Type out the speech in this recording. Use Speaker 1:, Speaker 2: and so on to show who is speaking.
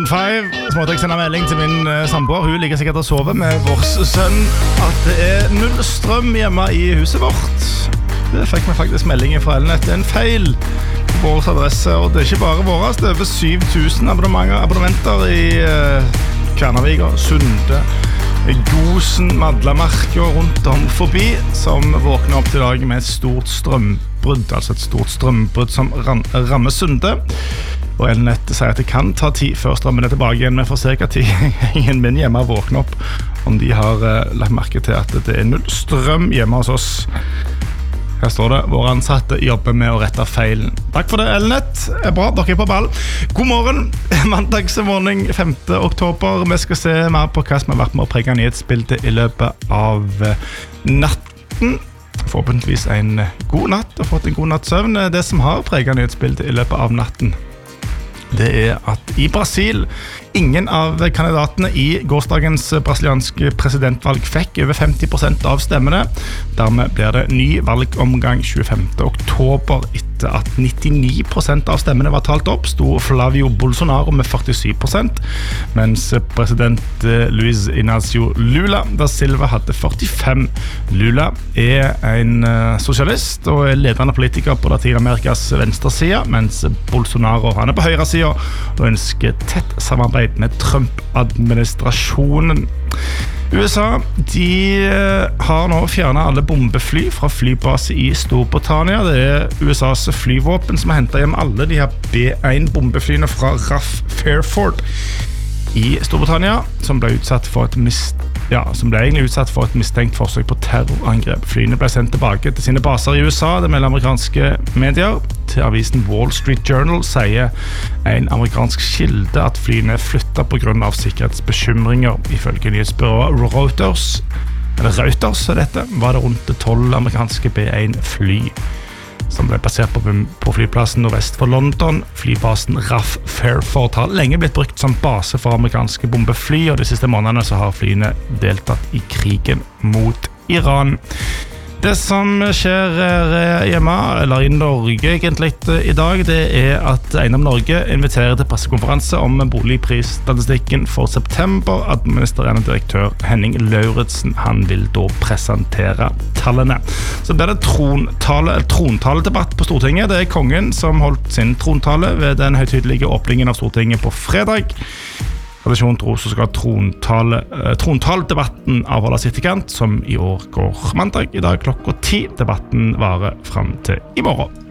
Speaker 1: 5 så måtte jeg sende melding til min samboer. Hun ligger sikkert og sover med vår sønn at det null strøm hjemme i huset vårt. Det fikk vi faktisk melding fra Elnett. Det en feil på vår adresse, og det ikke bare våre. Det over 7000 abonnementer i Kværnervik, Sunde, Gosen, Madlamark og rundt om forbi, som våkner opp til dag med et stort strømbrudd, altså et stort strømbrudd som rammer Sunde. Og Elnett sier at det kan ta tid før strømmen tilbake igjen, men for cirka tid ingen min hjemme våkner opp om de har lagt merke til at det null strøm hjemme hos oss. Her står det, våre ansatte jobber med å rette feilen. Takk for det, Elnett. Bra, dere på ball. God morgen, mandagsmorgen 5. oktober. Vi skal se mer på hva som har vært med å prege nyhetsbildet i løpet av natten. Forhåpentligvis en god natt og fått en god natts søvn. Det som har preget nyhetsbildet i løpet av natten, det at i Brasil ingen av kandidatene i gårsdagens brasilianske presidentvalg fikk over 50% av stemmene. Dermed blir det ny valgomgang 25. oktober. Etter at 99% av stemmene var talt opp, sto Flavio Bolsonaro med 47%, mens president Luiz Inácio Lula da Silva hadde 45%. Lula en sosialist og ledende politiker på Latin-Amerikas venstreside, mens Bolsonaro han på høyre side og ønsker tett samarbeid med Trump-administrasjonen. USA, de har nå fjernet alle bombefly fra flybase i Storbritannia. Det USAs flyvåpen som har hentet hjem alle de her B-1 bombeflyene fra RAF Fairford i Storbritannia, som ble egentlig utsatt for et mistenkt forsøk på terrorangrep. Flyene ble sendt tilbake til sine baser i USA, det melder amerikanske medier. Til avisen Wall Street Journal sier en amerikansk kilde at flyene flyttet på grunn av sikkerhetsbekymringer. Ifølge nyhetsbyrået Reuters, var det rundt 12 amerikanske B-1 fly som ble basert på flyplassen nordvest for London. Flybasen RAF Fairford har lenge blitt brukt som base for amerikanske bombefly, og de siste månedene så har flyene deltatt i krigen mot Iran. Det som skjer hjemme, eller i Norge egentlig i dag, det at Eiendom Norge inviterer til pressekonferanse om boligprisstatistikken for september. Administrerende direktør Henning Lauritsen, han vil da presentere tallene. Så blir det trontaledebatt på Stortinget. Det kongen som holdt sin trontale ved den høytidelige åpningen av Stortinget på fredag. Tradisjonen tro så skal trontaledebatten avholdes i etterkant, som i år går mandag, i dag klokka 10. Debatten varer frem til i morgen.